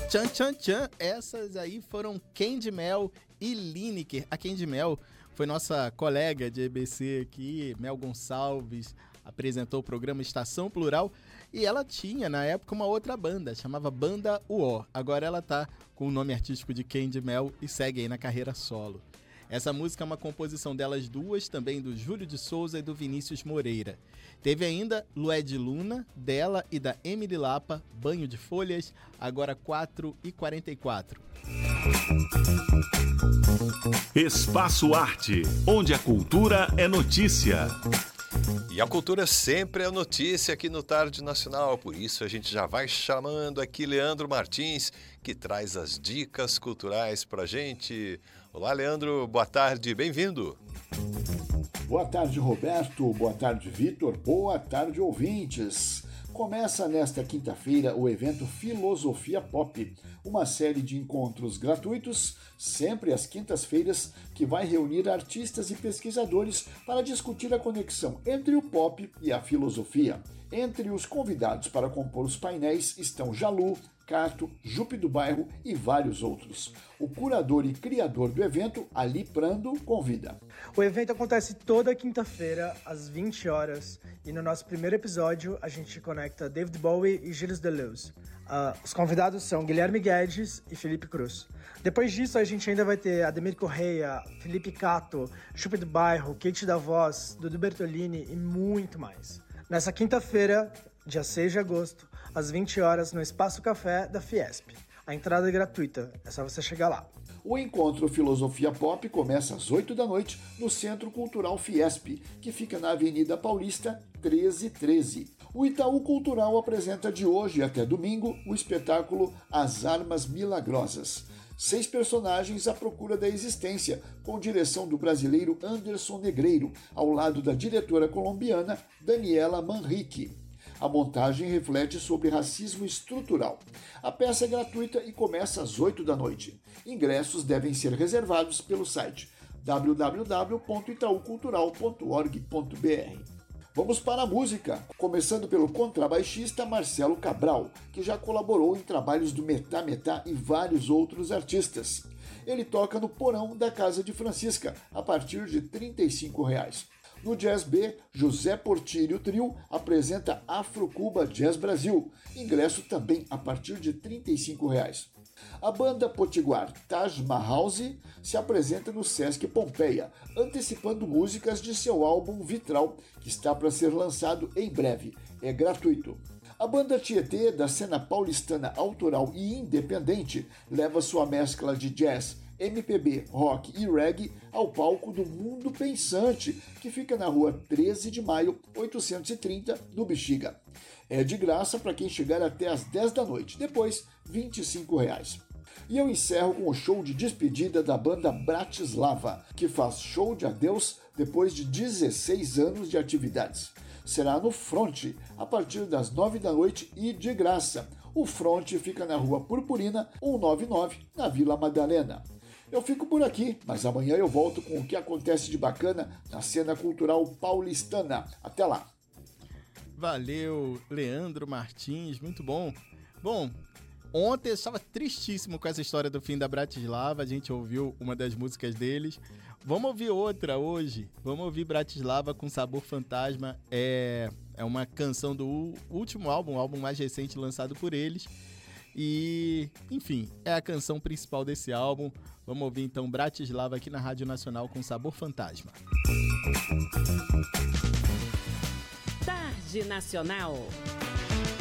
Tchan, tchan, tchan. Essas aí foram Candy Mel e Lineker. A Candy Mel foi nossa colega de EBC aqui, Mel Gonçalves, apresentou o programa Estação Plural e ela tinha, na época, uma outra banda, chamava Banda UO. Agora ela tá com o nome artístico de Candy Mel e segue aí na carreira solo. Essa música é uma composição delas duas, também do Júlio de Souza e do Vinícius Moreira. Teve ainda Lué de Luna, dela e da Emily Lapa, Banho de Folhas, agora 4h44. Espaço Arte, onde a cultura é notícia. E a cultura sempre é notícia aqui no Tarde Nacional, por isso a gente já vai chamando aqui Leandro Martins, que traz as dicas culturais pra gente. Olá, Leandro, boa tarde, bem-vindo. Boa tarde, Roberto, boa tarde, Vitor, boa tarde, ouvintes. Começa nesta quinta-feira o evento Filosofia Pop, uma série de encontros gratuitos, sempre às quintas-feiras, que vai reunir artistas e pesquisadores para discutir a conexão entre o pop e a filosofia. Entre os convidados para compor os painéis estão Jalu, Cato, Jupe do Bairro e vários outros. O curador e criador do evento, Ali Prando, convida. O evento acontece toda quinta-feira, às 20 horas, e no nosso primeiro episódio a gente conecta David Bowie e Gilles Deleuze. Os convidados são Guilherme Guedes e Felipe Cruz. Depois disso a gente ainda vai ter Ademir Correia, Felipe Cato, Jupe do Bairro, Kate da Voz, Dudu Bertolini e muito mais. Nessa quinta-feira, dia 6 de agosto, às 20 horas, no Espaço Café da Fiesp. A entrada é gratuita, é só você chegar lá. O encontro Filosofia Pop começa às 8 da noite no Centro Cultural Fiesp, que fica na Avenida Paulista 1313. O Itaú Cultural apresenta de hoje até domingo o espetáculo As Armas Milagrosas. 6 personagens à procura da existência, com direção do brasileiro Anderson Negreiro, ao lado da diretora colombiana Daniela Manrique. A montagem reflete sobre racismo estrutural. A peça é gratuita e começa às 8 da noite. Ingressos devem ser reservados pelo site www.itaucultural.org.br. Vamos para a música, começando pelo contrabaixista Marcelo Cabral, que já colaborou em trabalhos do Metá Metá e vários outros artistas. Ele toca no porão da Casa de Francisca, a partir de R$ 35. No Jazz B, José Portilho Trio apresenta Afro-Cuba Jazz Brasil, ingresso também a partir de R$ 35. A banda potiguar Taj Mahal se apresenta no Sesc Pompeia, antecipando músicas de seu álbum Vitral, que está para ser lançado em breve. É gratuito. A banda Tietê, da cena paulistana autoral e independente, leva sua mescla de jazz, MPB, rock e reggae ao palco do Mundo Pensante, que fica na rua 13 de maio, 830, no Bexiga. É de graça para quem chegar até às 10 da noite, depois R$ 25. E eu encerro com o show de despedida da banda Bratislava, que faz show de adeus depois de 16 anos de atividades. Será no Fronte, a partir das 9 da noite e de graça. O Fronte fica na rua Purpurina, 199, na Vila Madalena. Eu fico por aqui, mas amanhã eu volto com o que acontece de bacana na cena cultural paulistana. Até lá! Valeu, Leandro Martins, muito bom. Bom, ontem eu estava tristíssimo com essa história do fim da Bratislava, a gente ouviu uma das músicas deles. Vamos ouvir outra hoje, vamos ouvir Bratislava com Sabor Fantasma, é uma canção do último álbum, o álbum mais recente lançado por eles. E, enfim, é a canção principal desse álbum. Vamos ouvir então Bratislava aqui na Rádio Nacional com Sabor Fantasma. Tarde Nacional.